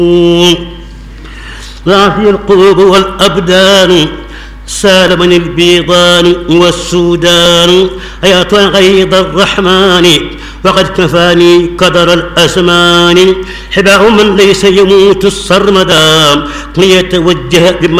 ضعف القلوب والأبدان سال من البيضان والسودان أيات غيظ الرحمن وقد كفاني قدر الأزمان حباء من ليس يموت الصرمدا ليتوجه